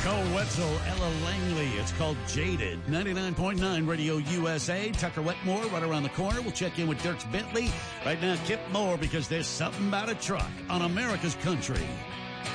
Cole Wetzel, Ella Langley. It's called Jaded. 99.9 Radio USA. Tucker Wetmore right around the corner. We'll check in with Dierks Bentley. Right now, Kip Moore, because there's something about a truck on America's Country.